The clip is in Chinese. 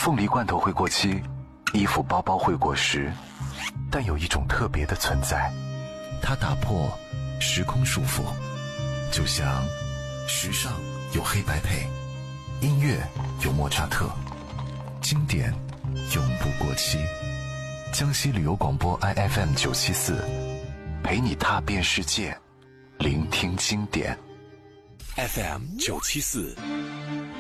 凤梨罐头会过期，衣服包包会过时，但有一种特别的存在，它打破时空束缚，就像时尚有黑白配，音乐有莫扎特，经典永不过期。江西旅游广播 IFM 974，陪你踏遍世界，聆听经典。 FM 974